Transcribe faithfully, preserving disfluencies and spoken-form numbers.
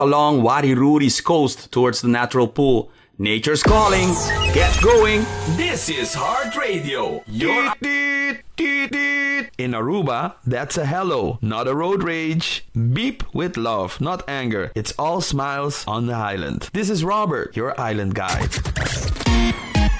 along Wariruri's coast towards the natural pool. Nature's calling. Get going. This is Heart Radio. Your... In Aruba, that's a hello, not a road rage. Beep with love, not anger. It's all smiles on the island. This is Robert, your island guide.